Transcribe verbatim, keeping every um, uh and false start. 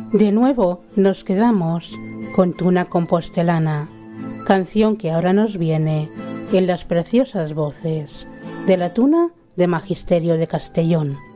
De nuevo nos quedamos con Tuna Compostelana, canción que ahora nos viene en las preciosas voces de la Tuna de Magisterio de Castellón.